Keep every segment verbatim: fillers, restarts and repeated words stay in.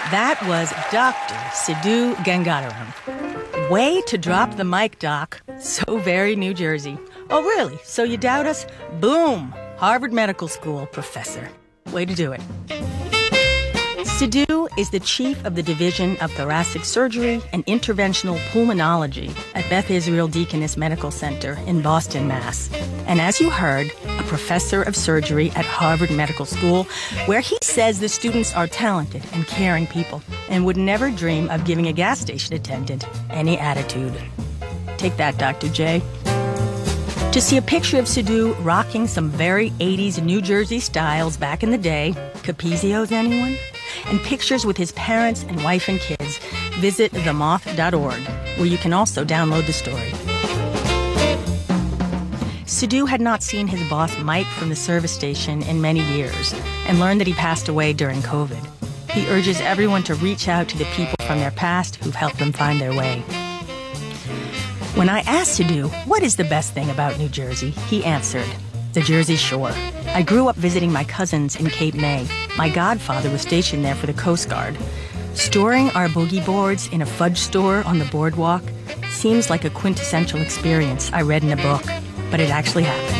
That was Doctor Sidhu Gangadharam. Way to drop the mic, Doc. So very New Jersey. Oh, really? So you doubt us? Boom! Harvard Medical School professor. Way to do it. Sidhu is the chief of the Division of Thoracic Surgery and Interventional Pulmonology at Beth Israel Deaconess Medical Center in Boston, Mass. And as you heard, a professor of surgery at Harvard Medical School, where he says the students are talented and caring people and would never dream of giving a gas station attendant any attitude. Take that, Doctor J. To see a picture of Sidhu rocking some very eighties New Jersey styles back in the day, Capizios anyone? And pictures with his parents and wife and kids, visit the moth dot org, where you can also download the story. Sidhu had not seen his boss Mike from the service station in many years and learned that he passed away during COVID. He urges everyone to reach out to the people from their past who've helped them find their way. When I asked Sidhu, what is the best thing about New Jersey, he answered, the Jersey Shore. I grew up visiting my cousins in Cape May. My godfather was stationed there for the Coast Guard. Storing our boogie boards in a fudge store on the boardwalk seems like a quintessential experience I read in a book, but it actually happened.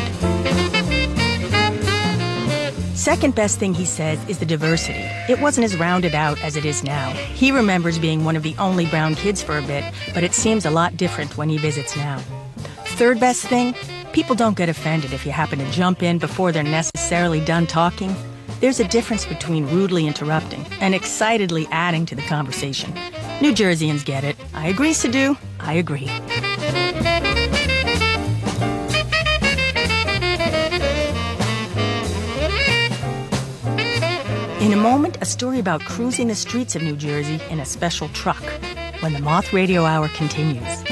Second best thing he says is the diversity. It wasn't as rounded out as it is now. He remembers being one of the only brown kids for a bit, but it seems a lot different when he visits now. Third best thing, people don't get offended if you happen to jump in before they're necessarily done talking. There's a difference between rudely interrupting and excitedly adding to the conversation. New Jerseyans get it. I agree, Sidhu. I agree. In a moment, a story about cruising the streets of New Jersey in a special truck when the Moth Radio Hour continues.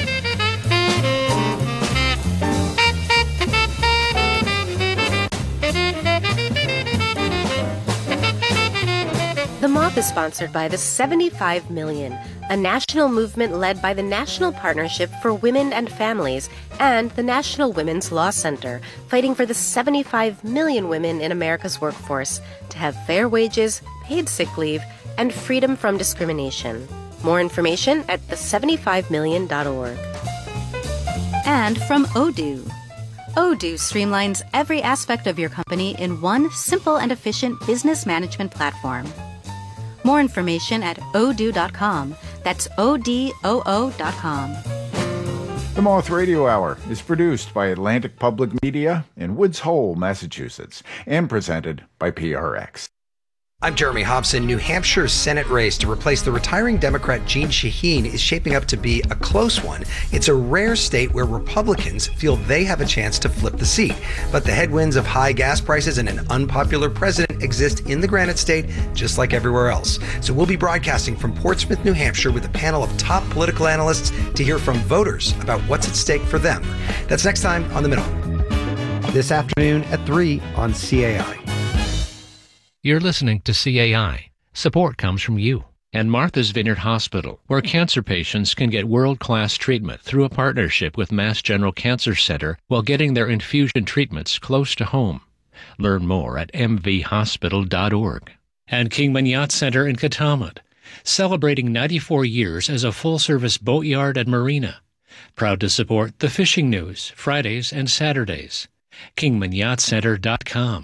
The Moth is sponsored by the seventy-five million, a national movement led by the National Partnership for Women and Families and the National Women's Law Center, fighting for the seventy-five million women in America's workforce to have fair wages, paid sick leave, and freedom from discrimination. More information at the seventy-five million dot org. And from Odoo. Odoo streamlines every aspect of your company in one simple and efficient business management platform. More information at odoo dot com. That's O D O O dot com. The Moth Radio Hour is produced by Atlantic Public Media in Woods Hole, Massachusetts, and presented by P R X. I'm Jeremy Hobson. New Hampshire's Senate race to replace the retiring Democrat Jeanne Shaheen is shaping up to be a close one. It's a rare state where Republicans feel they have a chance to flip the seat. But the headwinds of high gas prices and an unpopular president exist in the Granite State just like everywhere else. So we'll be broadcasting from Portsmouth, New Hampshire with a panel of top political analysts to hear from voters about what's at stake for them. That's next time on The Middle. This afternoon at three on C A I. You're listening to C A I. Support comes from you and Martha's Vineyard Hospital, where cancer patients can get world-class treatment through a partnership with Mass General Cancer Center while getting their infusion treatments close to home. Learn more at m v hospital dot org. And Kingman Yacht Center in Katamat, celebrating ninety-four years as a full-service boatyard and marina. Proud to support the Fishing News, Fridays and Saturdays. kingman yacht center dot com.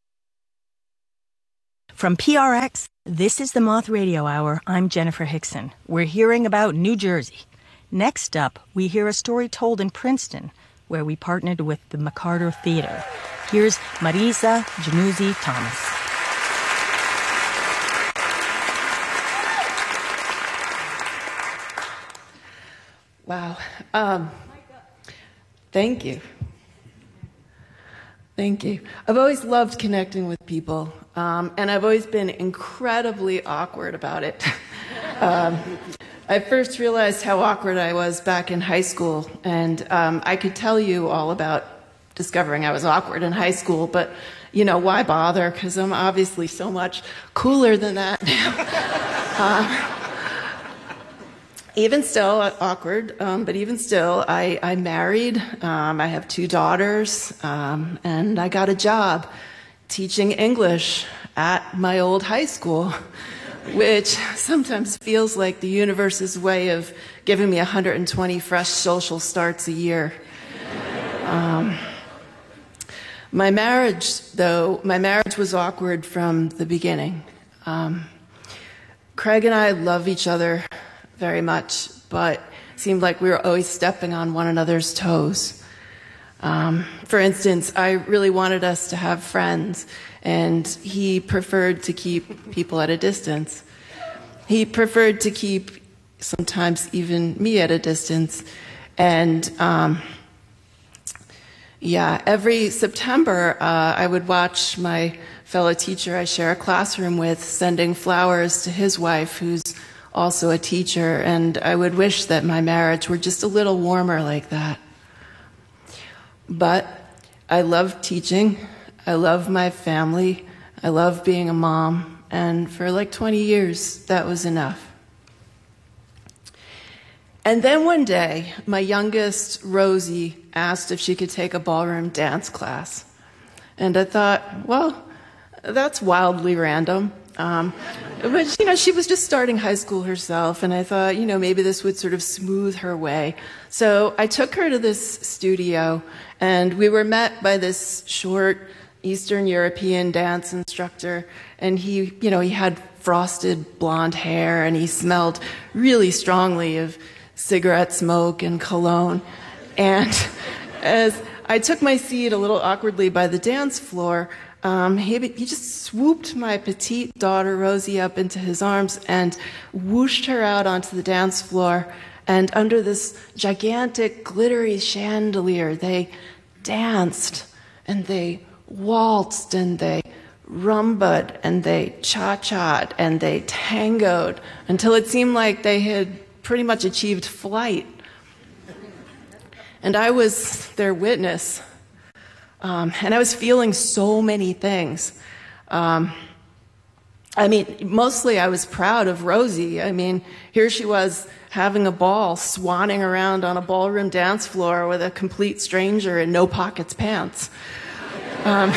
From P R X, this is the Moth Radio Hour. I'm Jennifer Hickson. We're hearing about New Jersey. Next up, we hear a story told in Princeton, where we partnered with the McCarter Theater. Here's Marisa Januzzi Thomas. Wow. Um, thank you. Thank you. I've always loved connecting with people, um, and I've always been incredibly awkward about it. um, I first realized how awkward I was back in high school, and um, I could tell you all about discovering I was awkward in high school, but, you know, why bother? Because I'm obviously so much cooler than that now. uh, Even still, awkward, um, but even still, I, I married, um, I have two daughters, um, and I got a job teaching English at my old high school, which sometimes feels like the universe's way of giving me one hundred twenty fresh social starts a year. Um, my marriage, though, my marriage was awkward from the beginning. Um, Craig and I love each other very much, but it seemed like we were always stepping on one another's toes. Um, for instance, I really wanted us to have friends, and he preferred to keep people at a distance. He preferred to keep sometimes even me at a distance. And um, yeah, every September uh, I would watch my fellow teacher I share a classroom with sending flowers to his wife, who's also a teacher, and I would wish that my marriage were just a little warmer like that. But I love teaching, I love my family, I love being a mom, and for like twenty years, that was enough. And then one day, my youngest, Rosie, asked if she could take a ballroom dance class. And I thought, well, that's wildly random. Um, but, you know, she was just starting high school herself, and I thought, you know, maybe this would sort of smooth her way. So I took her to this studio, and we were met by this short Eastern European dance instructor, and he, you know, he had frosted blonde hair, and he smelled really strongly of cigarette smoke and cologne. And as I took my seat a little awkwardly by the dance floor, um, he, he just swooped my petite daughter Rosie up into his arms and whooshed her out onto the dance floor. And under this gigantic glittery chandelier, they danced and they waltzed and they rumba'd and they cha-cha'd and they tangoed until it seemed like they had pretty much achieved flight. And I was their witness. Um, and I was feeling so many things. Um, I mean, mostly I was proud of Rosie. I mean, here she was having a ball, swanning around on a ballroom dance floor with a complete stranger in no pockets pants. Um,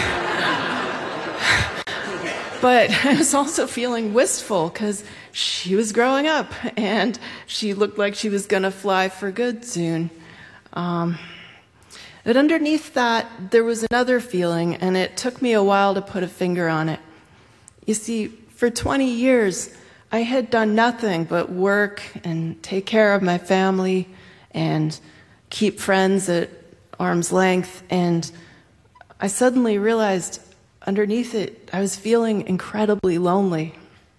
but I was also feeling wistful because she was growing up and she looked like she was going to fly for good soon. Um, but underneath that, there was another feeling, and it took me a while to put a finger on it. You see, for twenty years, I had done nothing but work and take care of my family and keep friends at arm's length, and I suddenly realized underneath it, I was feeling incredibly lonely.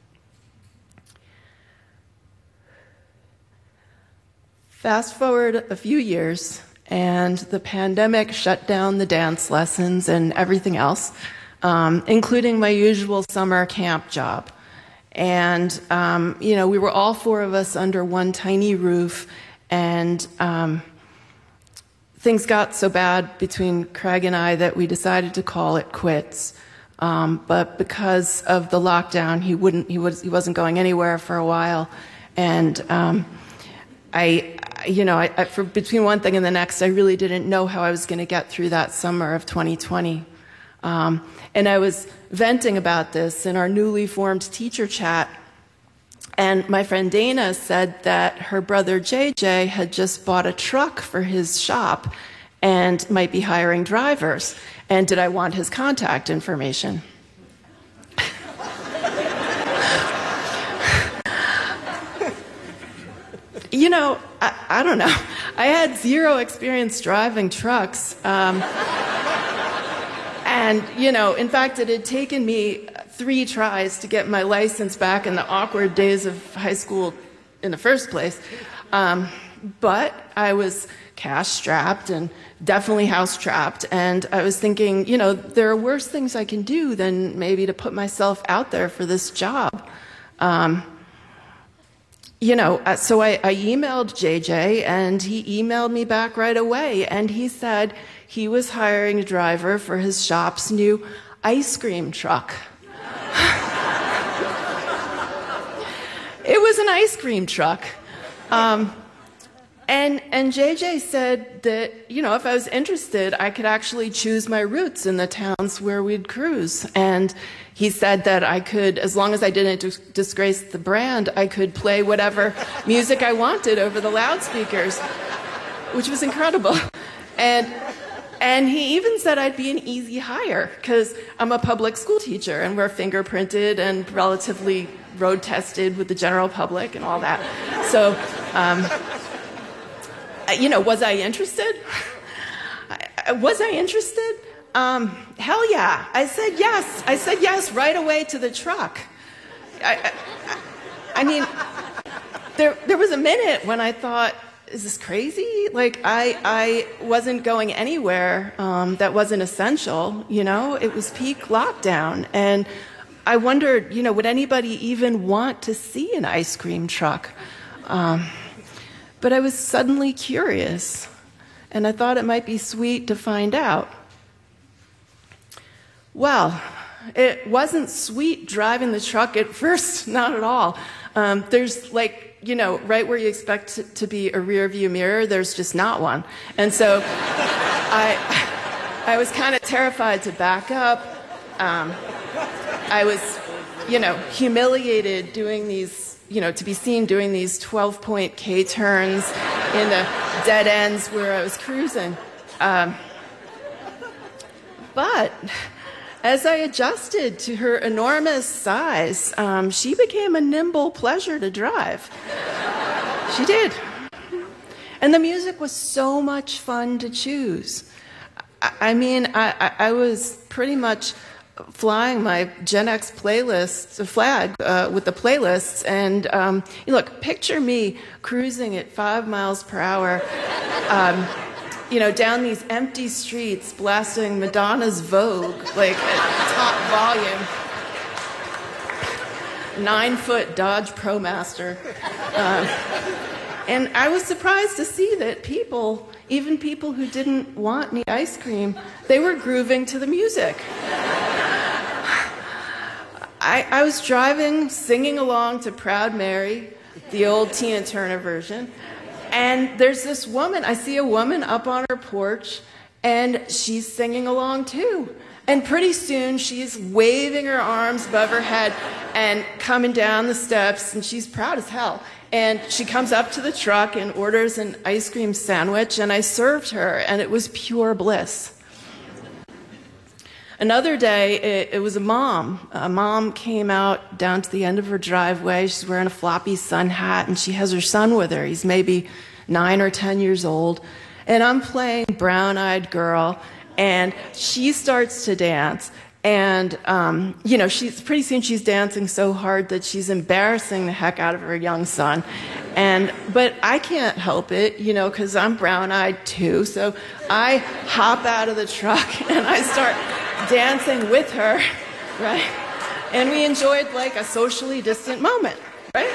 Fast forward a few years, and the pandemic shut down the dance lessons and everything else, um, including my usual summer camp job. And, um, you know, we were all four of us under one tiny roof, and um, things got so bad between Craig and I that we decided to call it quits. Um, but because of the lockdown, he wouldn't, he was, he wasn't going anywhere for a while, and um, I, you know, I, I, for between one thing and the next, I really didn't know how I was going to get through that summer of twenty twenty. Um, and I was venting about this in our newly formed teacher chat, and my friend Dana said that her brother J J had just bought a truck for his shop and might be hiring drivers, and did I want his contact information? You know, I, I don't know. I had zero experience driving trucks. Um, and, you know, in fact, it had taken me three tries to get my license back in the awkward days of high school in the first place. Um, but I was cash-strapped and definitely house-trapped. And I was thinking, you know, there are worse things I can do than maybe to put myself out there for this job. Um, You know, so I, I emailed J J, and he emailed me back right away, and he said he was hiring a driver for his shop's new ice cream truck. It was an ice cream truck. Um, And and J J said that, you know, if I was interested, I could actually choose my routes in the towns where we'd cruise. And he said that I could, as long as I didn't dis- disgrace the brand, I could play whatever music I wanted over the loudspeakers, which was incredible. And and he even said I'd be an easy hire because I'm a public school teacher and we're fingerprinted and relatively road tested with the general public and all that. So, um, you know, was I interested? Was I interested? Um, hell yeah. I said yes. I said yes right away to the truck. I, I, I mean, there there was a minute when I thought, is this crazy? Like, I I wasn't going anywhere um, that wasn't essential, you know? It was peak lockdown. And I wondered, you know, would anybody even want to see an ice cream truck? Um, but I was suddenly curious, and I thought it might be sweet to find out. Well, it wasn't sweet driving the truck at first, not at all. Um, there's like, you know, right where you expect it to be a rear view mirror, there's just not one. And so I, I was kind of terrified to back up. Um, I was, you know, humiliated doing these, you know, to be seen doing these twelve-point K-turns in the dead ends where I was cruising. Um, but as I adjusted to her enormous size, um, she became a nimble pleasure to drive. She did. And the music was so much fun to choose. I, I mean, I, I, I was pretty much flying my Gen X playlist flag uh, with the playlists, and um, you look, picture me cruising at five miles per hour, um, you know, down these empty streets, blasting Madonna's Vogue like at top volume, nine-foot Dodge ProMaster, uh, and I was surprised to see that people, even people who didn't want any ice cream, they were grooving to the music. I, I was driving, singing along to Proud Mary, the old Tina Turner version, and there's this woman, I see a woman up on her porch, and she's singing along too. And pretty soon she's waving her arms above her head and coming down the steps, and she's proud as hell. And she comes up to the truck and orders an ice cream sandwich, and I served her, and it was pure bliss. Another day, it, it was a mom. A mom came out down to the end of her driveway. She's wearing a floppy sun hat, and she has her son with her. He's maybe nine or ten years old. And I'm playing Brown-Eyed Girl, and she starts to dance. And, um, you know, she's pretty soon she's dancing so hard that she's embarrassing the heck out of her young son. And, but I can't help it, you know, because I'm brown-eyed too. So I hop out of the truck and I start dancing with her, right? And we enjoyed like a socially distant moment, right?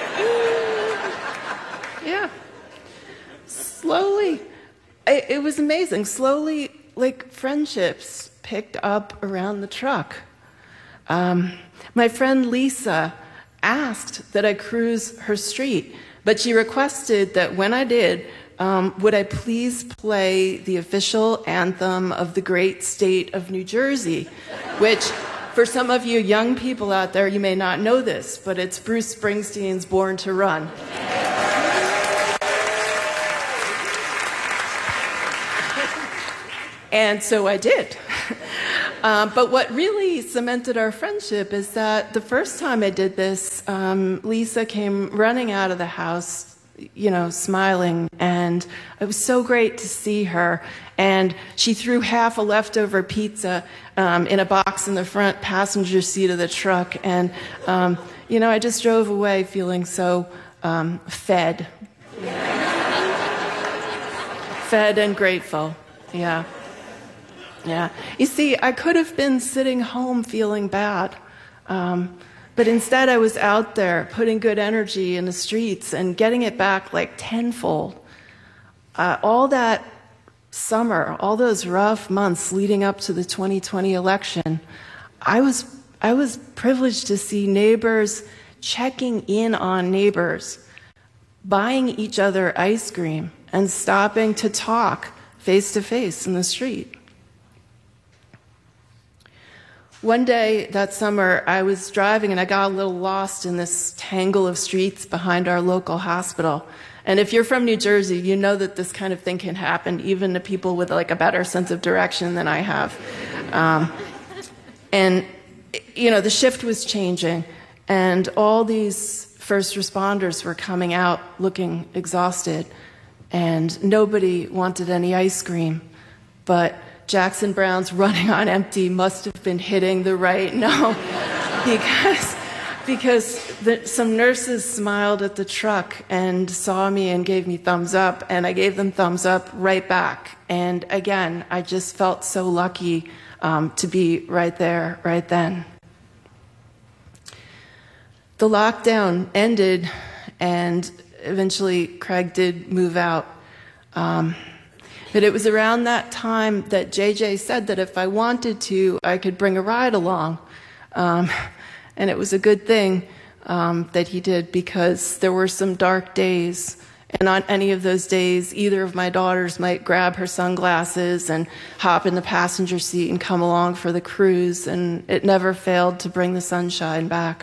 Yeah. Slowly, it, it was amazing. Slowly, like friendships picked up around the truck. Um, my friend Lisa asked that I cruise her street, but she requested that when I did, um, would I please play the official anthem of the great state of New Jersey, which for some of you young people out there, you may not know this, but it's Bruce Springsteen's Born to Run. And so I did. Um, but what really cemented our friendship is that the first time I did this, um, Lisa came running out of the house, you know, smiling, and it was so great to see her. And she threw half a leftover pizza um, in a box in the front passenger seat of the truck. And, um, you know, I just drove away feeling so um, fed. Fed and grateful, yeah. Yeah. You see, I could have been sitting home feeling bad, um, but instead I was out there putting good energy in the streets and getting it back like tenfold. Uh, all that summer, all those rough months leading up to the twenty twenty election, I was I was privileged to see neighbors checking in on neighbors, buying each other ice cream, and stopping to talk face to face in the street. One day that summer, I was driving and I got a little lost in this tangle of streets behind our local hospital. And if you're from New Jersey, you know that this kind of thing can happen even to people with like a better sense of direction than I have. Um, and, you know, the shift was changing, and all these first responders were coming out looking exhausted, and nobody wanted any ice cream. But Jackson Browne's Running on Empty must have been hitting the right note because, because the, some nurses smiled at the truck and saw me and gave me thumbs up, and I gave them thumbs up right back. And again, I just felt so lucky um, to be right there, right then. The lockdown ended, and eventually Craig did move out. Um, But it was around that time that J J said that if I wanted to, I could bring a ride along. Um, and it was a good thing um, that he did, because there were some dark days. And on any of those days, either of my daughters might grab her sunglasses and hop in the passenger seat and come along for the cruise. And it never failed to bring the sunshine back.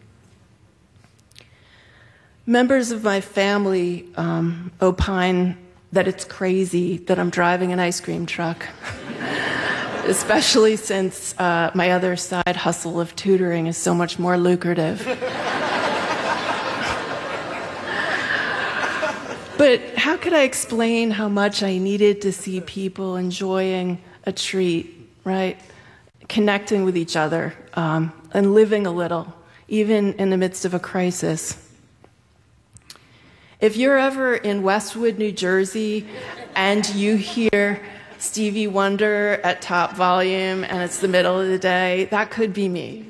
Members of my family um, opine that it's crazy that I'm driving an ice cream truck, especially since uh, my other side hustle of tutoring is so much more lucrative. But how could I explain how much I needed to see people enjoying a treat, right? Connecting with each other um, and living a little, even in the midst of a crisis. If you're ever in Westwood, New Jersey, and you hear Stevie Wonder at top volume and it's the middle of the day, that could be me.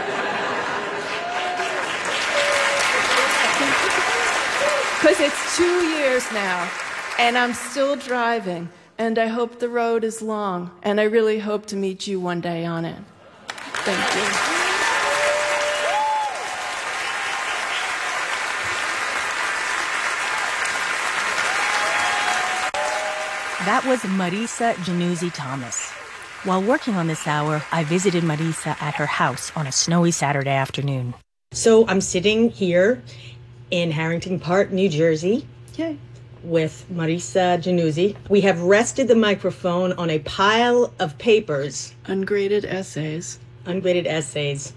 Because it's two years now, and I'm still driving, and I hope the road is long, and I really hope to meet you one day on it. Thank you. That was Marisa Januzzi Thomas. While working on this hour, I visited Marisa at her house on a snowy Saturday afternoon. So I'm sitting here in Harrington Park, New Jersey, Yay. with Marisa Januzzi. We have rested the microphone on a pile of papers. Ungraded essays. Ungraded essays.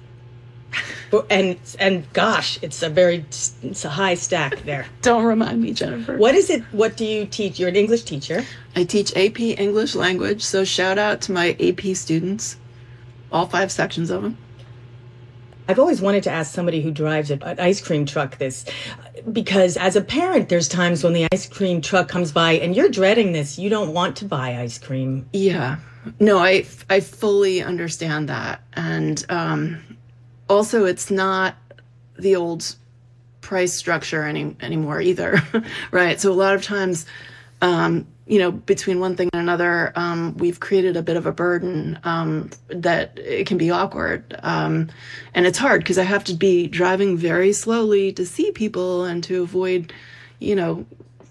And and gosh, it's a very it's a high stack there. Don't remind me, Jennifer. What is it? What do you teach? You're an English teacher. I teach A P English Language, so shout out to my A P students, all five sections of them. I've always wanted to ask somebody who drives an ice cream truck this, because as a parent, there's times when the ice cream truck comes by and you're dreading this. You don't want to buy ice cream. Yeah. No, I, I fully understand that. And um, also, it's not the old price structure any anymore either, right? So a lot of times, um, you know, between one thing and another, um, we've created a bit of a burden um, that it can be awkward. Um, and it's hard because I have to be driving very slowly to see people and to avoid, you know,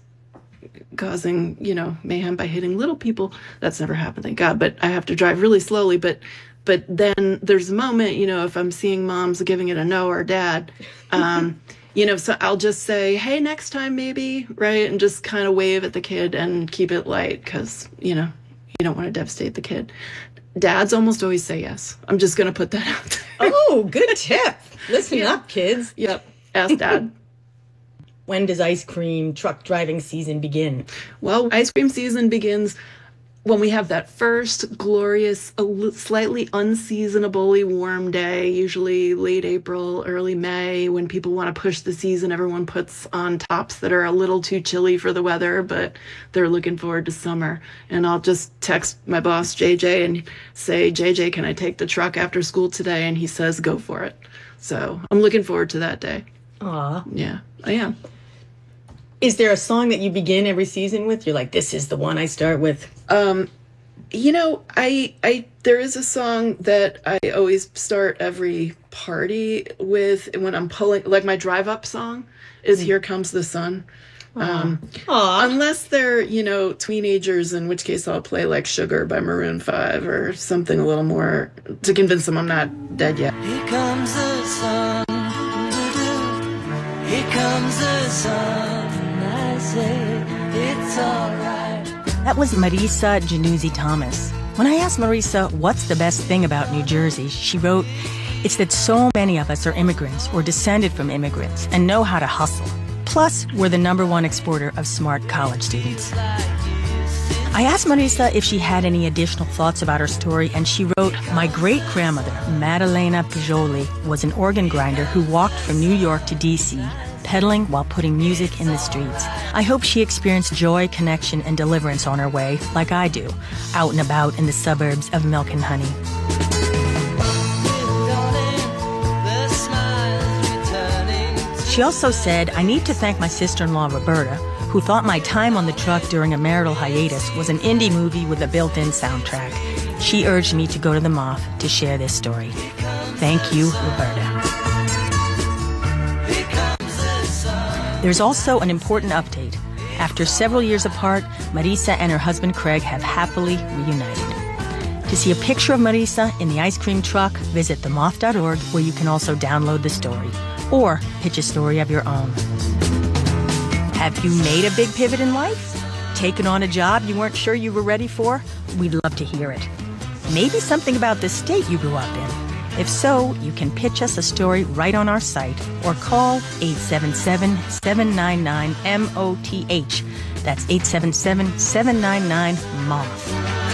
causing, you know, mayhem by hitting little people. That's never happened, thank God. But I have to drive really slowly. But but then there's a moment, you know, if I'm seeing moms giving it a no or dad, um, you know, so I'll just say, hey, next time maybe, right? And just kind of wave at the kid and keep it light because, you know, you don't want to devastate the kid. Dads almost always say yes. I'm just going to put that out there. Oh, good tip. Listen Yeah. up, kids. Yep. Ask Dad. When does ice cream truck driving season begin? Well, ice cream season begins when we have that first glorious, a li- slightly unseasonably warm day, usually late April, early May, when people want to push the season. Everyone puts on tops that are a little too chilly for the weather, but they're looking forward to summer. And I'll just text my boss, J J, and say, J J, can I take the truck after school today? And he says, go for it. So I'm looking forward to that day. Aw. Yeah, I am. Is there a song that you begin every season with? You're like, this is the one I start with. Um, you know, I, I, there is a song that I always start every party with when I'm pulling, like my drive up song is Here Comes the Sun, Um, unless they're, you know, teenagers, in which case I'll play like Sugar by Maroon five or something a little more to convince them I'm not dead yet. Here comes the sun. Here comes the sun. I say it's all right. That was Marisa Januzzi Thomas. When I asked Marisa what's the best thing about New Jersey, she wrote, "It's that so many of us are immigrants or descended from immigrants and know how to hustle. Plus, we're the number one exporter of smart college students." I asked Marisa if she had any additional thoughts about her story, and she wrote, "My great-grandmother, Maddalena Pijoli, was an organ grinder who walked from New York to D C, pedaling while putting music in the streets. I hope she experienced joy, connection, and deliverance on her way, like I do, out and about in the suburbs of Milk and Honey." She also said, "I need to thank my sister-in-law, Roberta, who thought my time on the truck during a marital hiatus was an indie movie with a built-in soundtrack. She urged me to go to the Moth to share this story. Thank you, Roberta." There's also an important update. After several years apart, Marisa and her husband Craig have happily reunited. To see a picture of Marisa in the ice cream truck, visit the moth dot org, where you can also download the story or pitch a story of your own. Have you made a big pivot in life? Taken on a job you weren't sure you were ready for? We'd love to hear it. Maybe something about the state you grew up in. If so, you can pitch us a story right on our site or call eight seven seven, seven nine nine, M O T H. That's eight seven seven, seven nine nine, M O T H.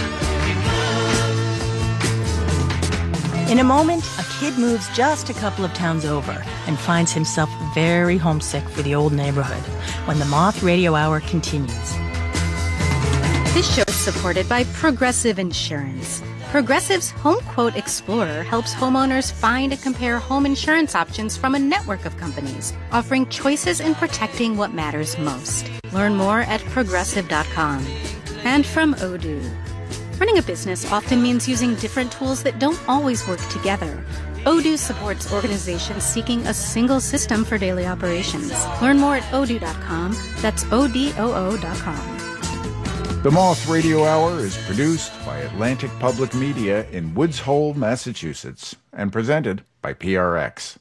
In a moment, a kid moves just a couple of towns over and finds himself very homesick for the old neighborhood when the Moth Radio Hour continues. This show is supported by Progressive Insurance. Progressive's Home Quote Explorer helps homeowners find and compare home insurance options from a network of companies, offering choices in protecting what matters most. Learn more at progressive dot com. And from Odoo. Running a business often means using different tools that don't always work together. Odoo supports organizations seeking a single system for daily operations. Learn more at odoo dot com. That's O D O O dot com. The Moth Radio Hour is produced by Atlantic Public Media in Woods Hole, Massachusetts, and presented by P R X.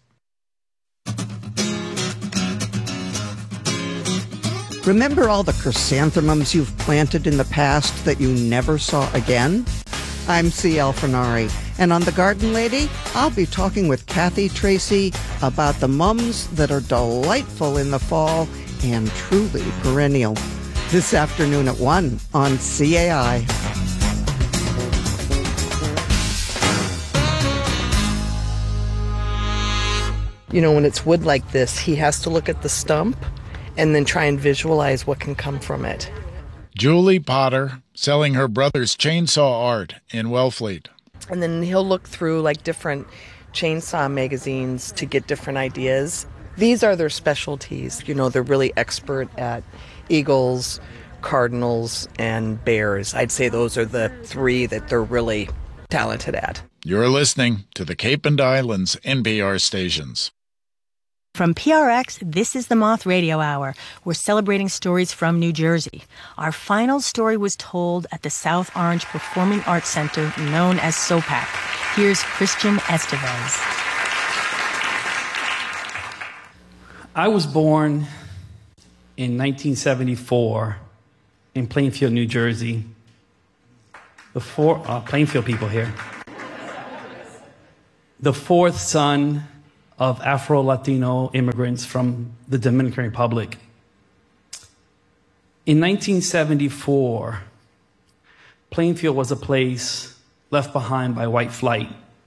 Remember all the chrysanthemums you've planted in the past that you never saw again? I'm C. L. Fernari, and on The Garden Lady, I'll be talking with Kathy Tracy about the mums that are delightful in the fall and truly perennial. This afternoon at one on C A I. You know, when it's wood like this, he has to look at the stump and then try and visualize what can come from it. Julie Potter, selling her brother's chainsaw art in Wellfleet. And then he'll look through like different chainsaw magazines to get different ideas. These are their specialties. You know, they're really expert at eagles, cardinals, and bears. I'd say those are the three that they're really talented at. You're listening to the Cape and Islands N P R stations. From P R X, this is the Moth Radio Hour. We're celebrating stories from New Jersey. Our final story was told at the South Orange Performing Arts Center, known as SOPAC. Here's Christian Estevez. I was born in nineteen seventy-four in Plainfield, New Jersey. The four, uh, Plainfield people here. The fourth son of Afro-Latino immigrants from the Dominican Republic. In nineteen seventy-four, Plainfield was a place left behind by white flight.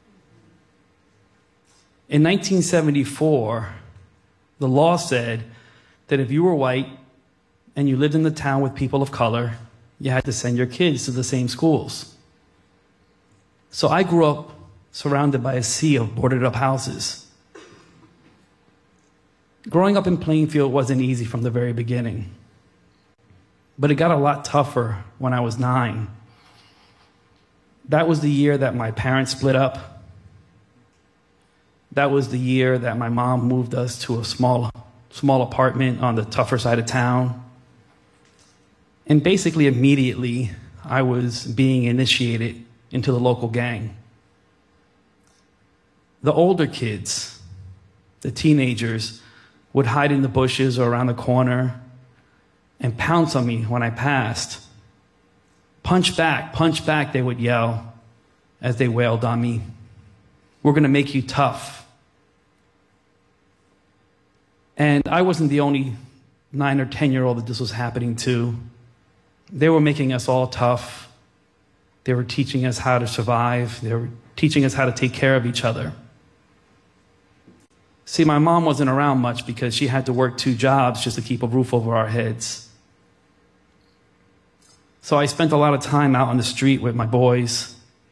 In nineteen seventy-four, the law said that if you were white and you lived in the town with people of color, you had to send your kids to the same schools. So I grew up surrounded by a sea of boarded up houses. Growing up in Plainfield wasn't easy from the very beginning, but it got a lot tougher when I was nine. That was the year that my parents split up. That was the year that my mom moved us to a small, small apartment on the tougher side of town. And basically, immediately, I was being initiated into the local gang. The older kids, the teenagers, would hide in the bushes or around the corner and pounce on me when I passed. Punch back, punch back, they would yell as they wailed on me. We're going to make you tough. And I wasn't the only nine or ten year old that this was happening to. They were making us all tough. They were teaching us how to survive. They were teaching us how to take care of each other. See, my mom wasn't around much because she had to work two jobs just to keep a roof over our heads. So I spent a lot of time out on the street with my boys.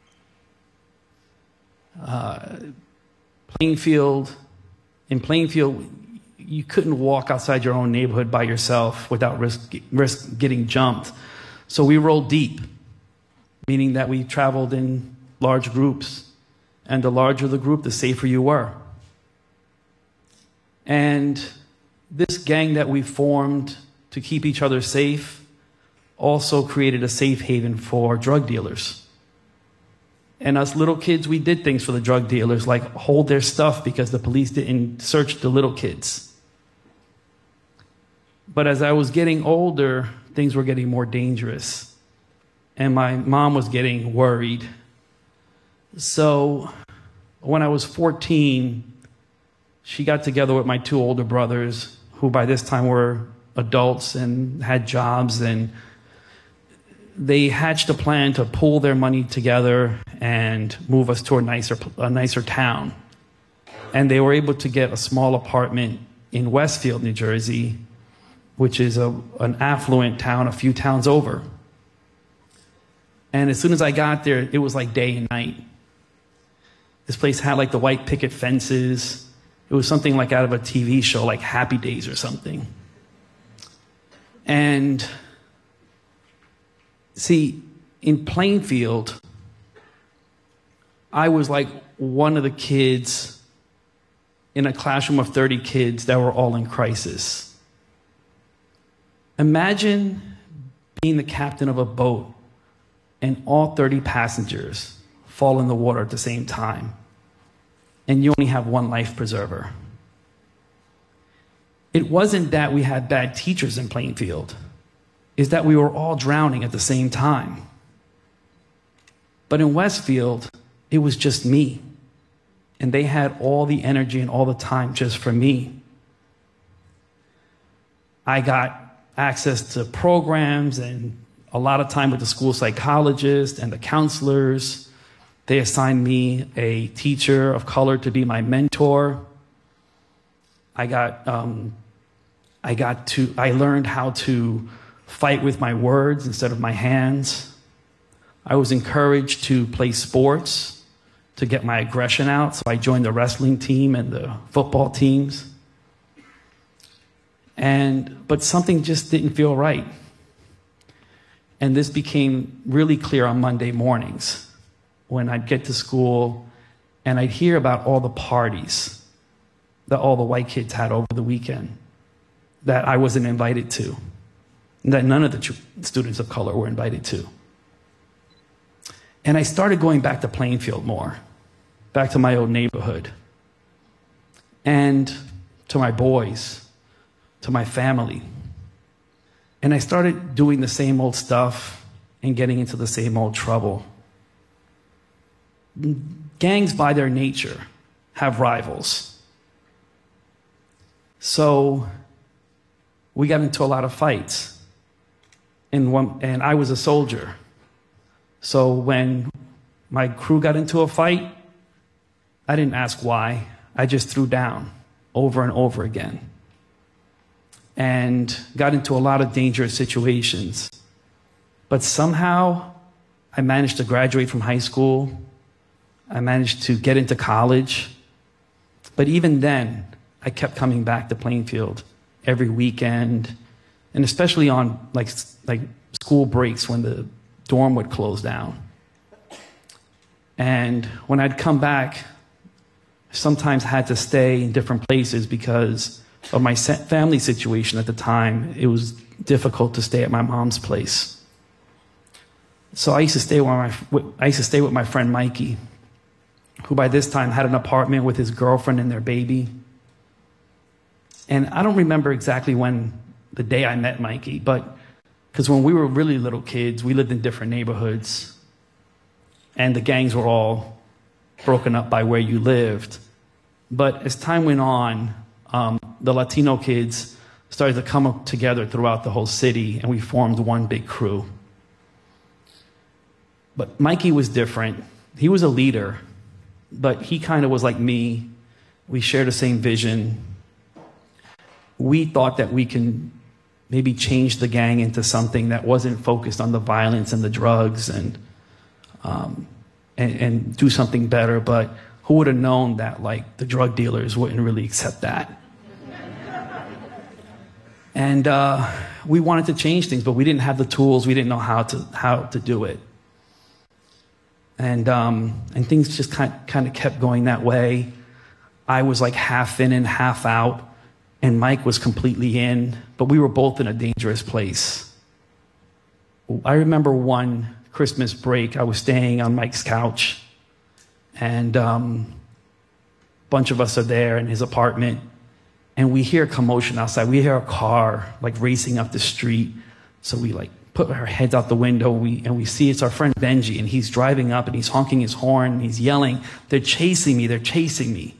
Uh, Plainfield, in Plainfield, you couldn't walk outside your own neighborhood by yourself without risk, risk getting jumped. So we rolled deep, meaning that we traveled in large groups. And the larger the group, the safer you were. And this gang that we formed to keep each other safe also created a safe haven for drug dealers. And us little kids, we did things for the drug dealers, like hold their stuff because the police didn't search the little kids. But as I was getting older, things were getting more dangerous. And my mom was getting worried. So when I was fourteen, she got together with my two older brothers, who by this time were adults and had jobs, and they hatched a plan to pool their money together and move us to a nicer, a nicer town. And they were able to get a small apartment in Westfield, New Jersey, which is a, an affluent town a few towns over. And as soon as I got there, it was like day and night. This place had like the white picket fences. It was something like out of a T V show, like Happy Days or something. And see, in Plainfield, I was like one of the kids in a classroom of thirty kids that were all in crisis. Imagine being the captain of a boat and all thirty passengers fall in the water at the same time, and you only have one life preserver. It wasn't that we had bad teachers in Plainfield. It's that we were all drowning at the same time. But in Westfield, it was just me. And they had all the energy and all the time just for me. I got access to programs and a lot of time with the school psychologist and the counselors. They assigned me a teacher of color to be my mentor. I got, um, I got to, I learned how to fight with my words instead of my hands. I was encouraged to play sports to get my aggression out. So I joined the wrestling team and the football teams. And, but something just didn't feel right. And this became really clear on Monday mornings when I'd get to school and I'd hear about all the parties that all the white kids had over the weekend that I wasn't invited to, that none of the tr- students of color were invited to. And I started going back to Plainfield more, back to my old neighborhood, and to my boys, to my family. And I started doing the same old stuff and getting into the same old trouble. Gangs, by their nature, have rivals. So we got into a lot of fights. And, one, and I was a soldier. So when my crew got into a fight, I didn't ask why. I just threw down over and over again. And got into a lot of dangerous situations. But somehow, I managed to graduate from high school. I managed to get into college. But even then, I kept coming back to Plainfield every weekend, and especially on like, like school breaks when the dorm would close down. And when I'd come back, I sometimes had to stay in different places because of my family situation at the time. It was difficult to stay at my mom's place. So I used to stay with my, I used to stay with my friend Mikey, who by this time had an apartment with his girlfriend and their baby. And I don't remember exactly when, the day I met Mikey, but because when we were really little kids, we lived in different neighborhoods, and the gangs were all broken up by where you lived. But as time went on, um, the Latino kids started to come up together throughout the whole city, and we formed one big crew. But Mikey was different. He was a leader, but he kind of was like me. We shared the same vision. We thought that we can maybe change the gang into something that wasn't focused on the violence and the drugs and um, and, and do something better. But who would have known that, like, the drug dealers wouldn't really accept that? And uh, we wanted to change things, but we didn't have the tools. We didn't know how to how to do it. And um, and things just kind kind of kept going that way. I was like half in and half out, and Mike was completely in. But we were both in a dangerous place. I remember one Christmas break, I was staying on Mike's couch, and um, a bunch of us are there in his apartment, and we hear commotion outside. We hear a car like racing up the street. So we like put our heads out the window, we, and we see it's our friend Benji, and he's driving up and he's honking his horn and he's yelling, "They're chasing me, they're chasing me."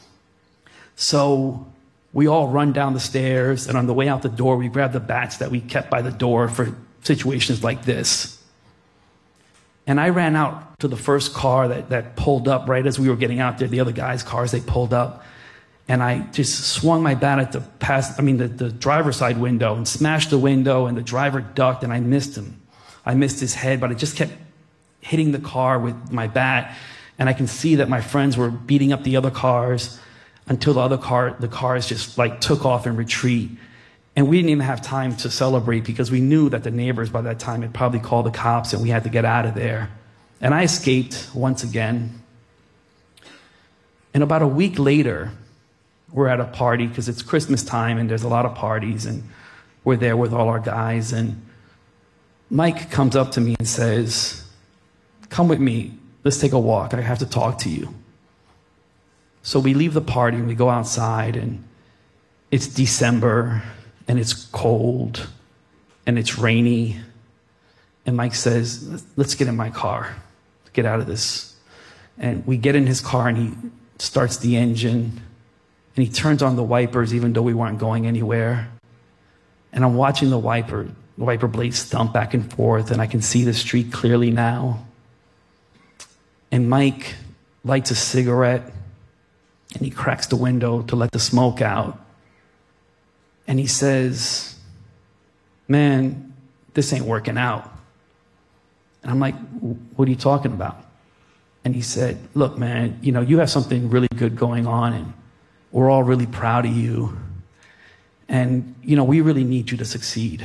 So we all run down the stairs, and on the way out the door, we grab the bats that we kept by the door for situations like this. And I ran out to the first car that, that pulled up right as we were getting out there. The other guys' cars, they pulled up. And I just swung my bat at the pass, I mean, the, the driver's side window and smashed the window, and the driver ducked, and I missed him. I missed his head, but I just kept hitting the car with my bat. And I can see that my friends were beating up the other cars until the other car, the cars just like took off in retreat. And we didn't even have time to celebrate because we knew that the neighbors by that time had probably called the cops, and we had to get out of there. And I escaped once again. And about a week later, we're at a party because it's Christmas time and there's a lot of parties, and we're there with all our guys. And Mike comes up to me and says, "Come with me. Let's take a walk. I have to talk to you." So we leave the party and we go outside, and it's December and it's cold and it's rainy. And Mike says, "Let's get in my car. Get out of this." And we get in his car, and he starts the engine. And he turns on the wipers even though we weren't going anywhere. And I'm watching the wiper, the wiper blades thump back and forth, and I can see the street clearly now. And Mike lights a cigarette, and he cracks the window to let the smoke out. And he says, "Man, this ain't working out." And I'm like, "What are you talking about?" And he said, "Look, man, you know, you have something really good going on, and we're all really proud of you. And, you know, we really need you to succeed."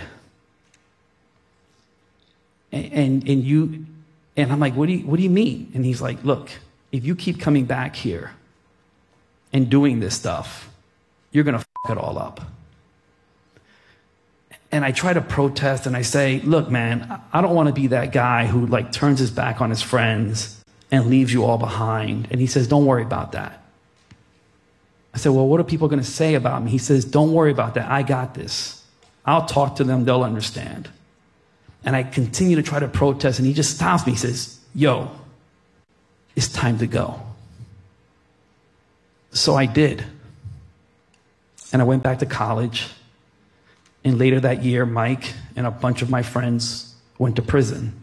And, and, and you, and I'm like, what do you, what do you mean? And he's like, "Look, if you keep coming back here and doing this stuff, you're going to f it all up." And I try to protest, and I say, "Look, man, I don't want to be that guy who like turns his back on his friends and leaves you all behind." And he says, "Don't worry about that." I said, "Well, what are people going to say about me?" He says, "Don't worry about that. I got this. I'll talk to them. They'll understand." And I continue to try to protest, and he just stops me. He says, "Yo, it's time to go." So I did. And I went back to college. And later that year, Mike and a bunch of my friends went to prison.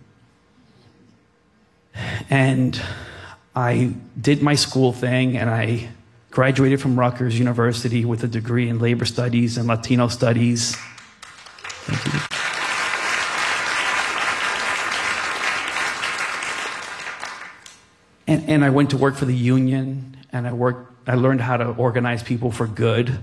And I did my school thing, and I graduated from Rutgers University with a degree in labor studies and Latino studies. Thank you. And, and I went to work for the union, and I worked, I learned how to organize people for good.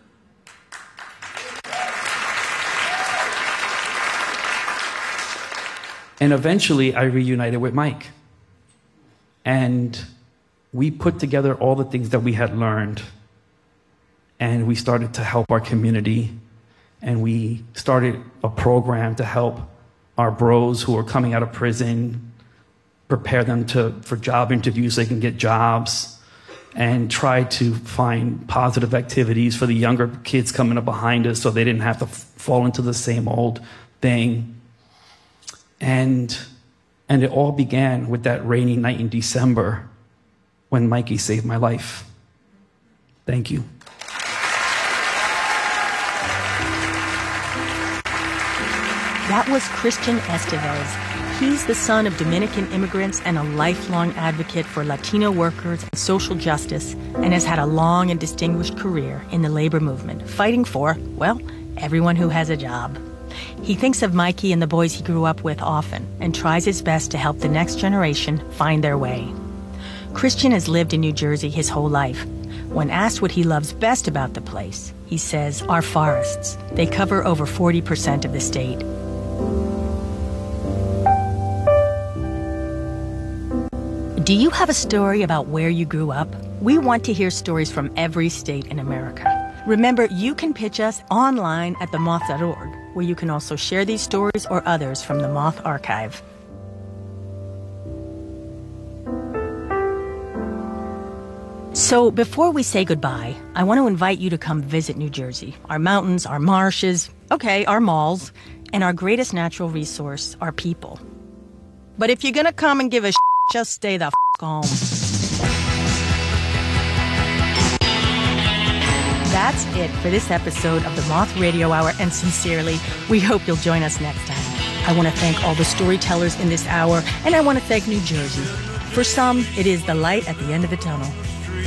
And eventually I reunited with Mike. And we put together all the things that we had learned, and we started to help our community. and we started a program to help our bros who are coming out of prison, prepare them to for job interviews so they can get jobs, and try to find positive activities for the younger kids coming up behind us so they didn't have to f- fall into the same old thing. And, and it all began with that rainy night in December when Mikey saved my life. Thank you. That was Christian Estevez. He's the son of Dominican immigrants and a lifelong advocate for Latino workers and social justice, and has had a long and distinguished career in the labor movement, fighting for, well, everyone who has a job. He thinks of Mikey and the boys he grew up with often and tries his best to help the next generation find their way. Christian has lived in New Jersey his whole life. When asked what he loves best about the place, he says, our forests. They cover over forty percent of the state. Do you have a story about where you grew up? We want to hear stories from every state in America. Remember, you can pitch us online at the moth dot org, where you can also share these stories or others from the Moth Archive. So before we say goodbye, I want to invite you to come visit New Jersey, our mountains, our marshes, okay, our malls, and our greatest natural resource, our people. But if you're going to come and give a sh*, just stay the f*** home. That's it for this episode of the Moth Radio Hour, and sincerely, we hope you'll join us next time. I want to thank all the storytellers in this hour, and I want to thank New Jersey. For some, it is the light at the end of the tunnel.